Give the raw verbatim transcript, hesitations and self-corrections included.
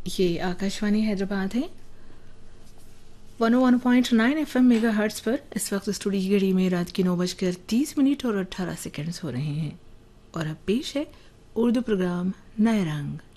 ये आकाशवाणी हैदराबाद है वन ओ one point nine F M mega hertz पर। इस वक्त स्टूडियो की घड़ी में रात की नौ बजकर तीस मिनट और अट्ठारह सेकेंड्स हो रहे हैं और अब पेश है उर्दू प्रोग्राम नए रंग।